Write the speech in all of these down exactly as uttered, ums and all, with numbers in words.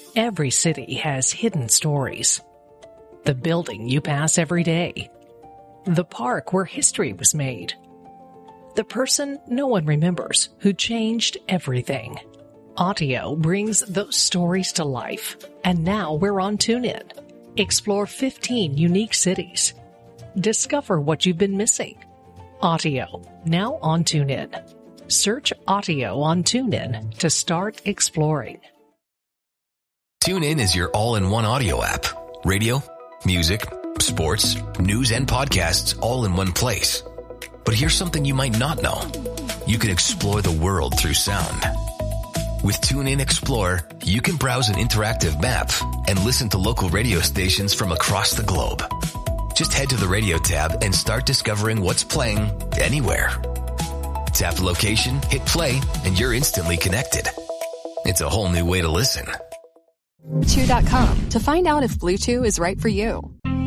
Every city has hidden stories. The building you pass every day. The park where history was made. The person no one remembers who changed everything. Audio brings those stories to life, and now we're on TuneIn. Explore fifteen unique cities. Discover what you've been missing. Audio, now on TuneIn. Search Audio on TuneIn to start exploring. TuneIn is your all-in-one audio app. Radio, music, sports, news, and podcasts all in one place. But here's something you might not know. You can explore the world through sound. With TuneIn Explore, you can browse an interactive map and listen to local radio stations from across the globe. Just head to the radio tab and start discovering what's playing anywhere. Tap the location, hit play, and you're instantly connected. It's a whole new way to listen. Chew dot com to find out if Blue Chew is right for you.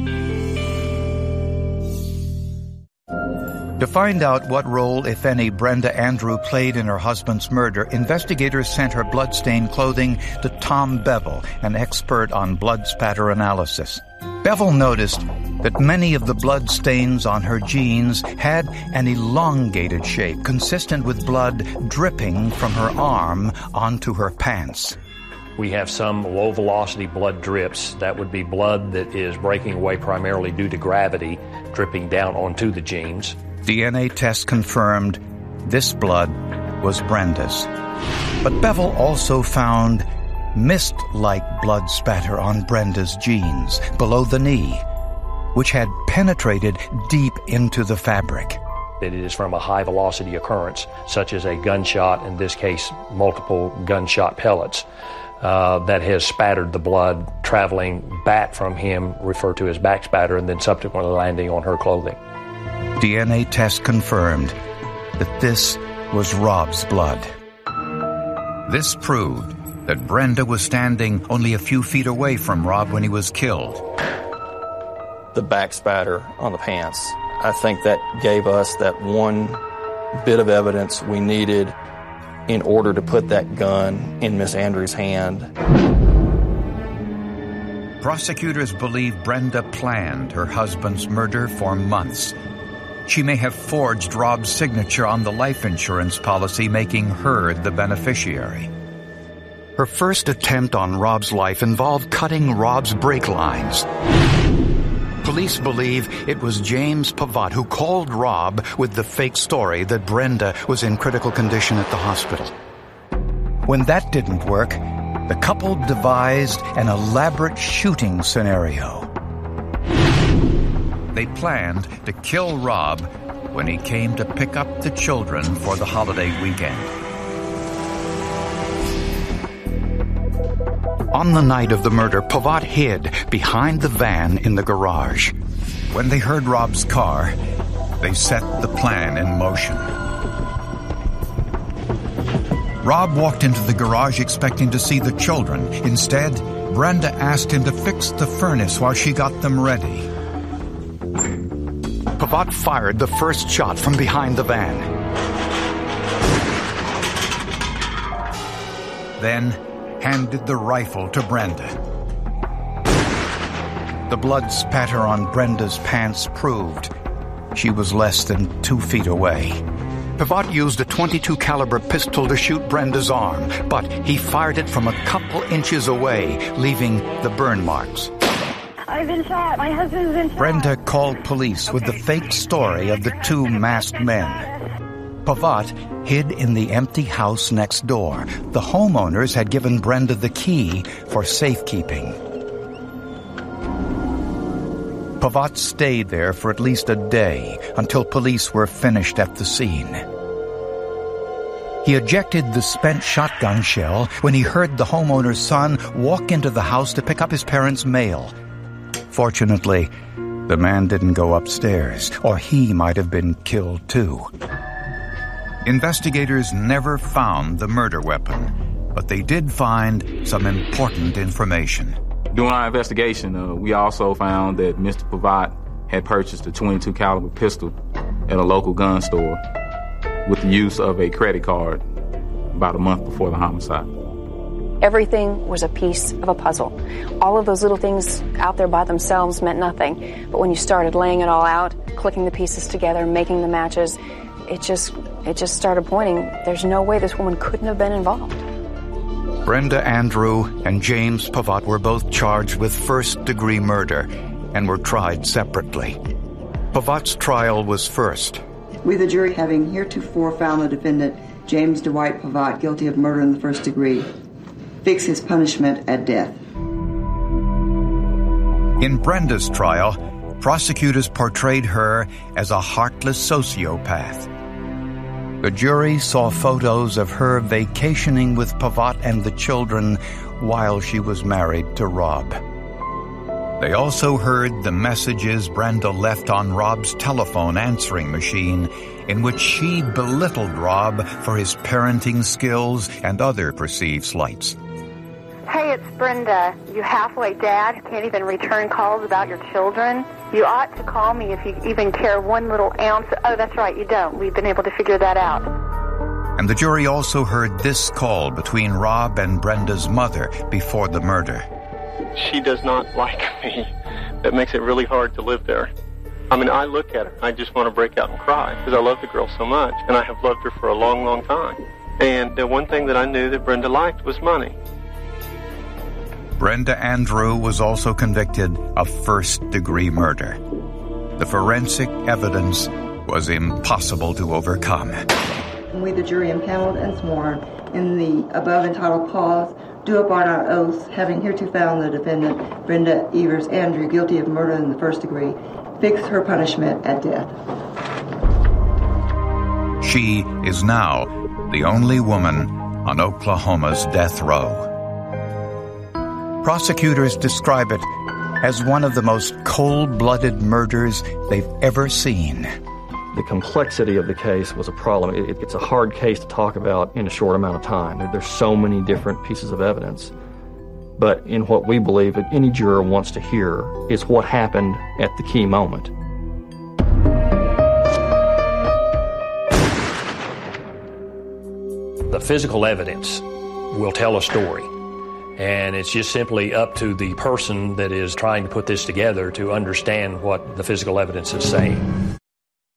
To find out what role, if any, Brenda Andrew played in her husband's murder, investigators sent her bloodstained clothing to Tom Bevel, an expert on blood spatter analysis. Bevel noticed that many of the blood stains on her jeans had an elongated shape, consistent with blood dripping from her arm onto her pants. We have some low-velocity blood drips. That would be blood that is breaking away primarily due to gravity, dripping down onto the jeans. D N A tests confirmed this blood was Brenda's. But Bevel also found mist-like blood spatter on Brenda's jeans below the knee, which had penetrated deep into the fabric. That it is from a high-velocity occurrence, such as a gunshot, in this case, multiple gunshot pellets, uh, that has spattered the blood traveling back from him, referred to as back spatter, and then subsequently landing on her clothing. D N A tests confirmed that this was Rob's blood. This proved that Brenda was standing only a few feet away from Rob when he was killed. The back spatter on the pants, I think that gave us that one bit of evidence we needed in order to put that gun in Miss Andrews' hand. Prosecutors believe Brenda planned her husband's murder for months. She may have forged Rob's signature on the life insurance policy, making her the beneficiary. Her first attempt on Rob's life involved cutting Rob's brake lines. Police believe it was James Pavatt who called Rob with the fake story that Brenda was in critical condition at the hospital. When that didn't work, the couple devised an elaborate shooting scenario. They planned to kill Rob when he came to pick up the children for the holiday weekend. On the night of the murder, Pavatt hid behind the van in the garage. When they heard Rob's car, they set the plan in motion. Rob walked into the garage expecting to see the children. Instead, Brenda asked him to fix the furnace while she got them ready. Pavatt fired the first shot from behind the van. Then handed the rifle to Brenda. The blood spatter on Brenda's pants proved she was less than two feet away. Pavatt used a twenty-two caliber pistol to shoot Brenda's arm, but he fired it from a couple inches away, leaving the burn marks. I've been shot. My husband's been shot. Brenda called police with the fake story of the two masked men. Pavatt hid in the empty house next door. The homeowners had given Brenda the key for safekeeping. Pavatt stayed there for at least a day until police were finished at the scene. He ejected the spent shotgun shell when he heard the homeowner's son walk into the house to pick up his parents' mail. Fortunately, the man didn't go upstairs, or he might have been killed too. Investigators never found the murder weapon, but they did find some important information. During our investigation, uh, we also found that Mister Pavatt had purchased a twenty-two caliber pistol at a local gun store with the use of a credit card about a month before the homicide. Everything was a piece of a puzzle. All of those little things out there by themselves meant nothing. But when you started laying it all out, clicking the pieces together, making the matches, it just it just started pointing. There's no way this woman couldn't have been involved. Brenda Andrew and James Pavatt were both charged with first-degree murder and were tried separately. Pavatt's trial was first. We, the jury, having heretofore found the defendant, James Dwight Pavatt, guilty of murder in the first degree, fix his punishment at death. In Brenda's trial, prosecutors portrayed her as a heartless sociopath. The jury saw photos of her vacationing with Pavatt and the children while she was married to Rob. They also heard the messages Brenda left on Rob's telephone answering machine, in which she belittled Rob for his parenting skills and other perceived slights. Hey, it's Brenda. You halfway dad who can't even return calls about your children. You ought to call me if you even care one little ounce. Oh, that's right, you don't. We've been able to figure that out. And the jury also heard this call between Rob and Brenda's mother before the murder. She does not like me. That makes it really hard to live there. I mean, I look at her, I just want to break out and cry because I love the girl so much, and I have loved her for a long, long time. And the one thing that I knew that Brenda liked was money. Brenda Andrew was also convicted of first-degree murder. The forensic evidence was impossible to overcome. We, the jury, impaneled and sworn in the above entitled clause, do upon our oaths, having hereto found the defendant, Brenda Evers Andrew, guilty of murder in the first degree, fix her punishment at death. She is now the only woman on Oklahoma's death row. Prosecutors describe it as one of the most cold-blooded murders they've ever seen. The complexity of the case was a problem. It, it's a hard case to talk about in a short amount of time. There's so many different pieces of evidence. But in what we believe that any juror wants to hear is what happened at the key moment. The physical evidence will tell a story. And it's just simply up to the person that is trying to put this together to understand what the physical evidence is saying.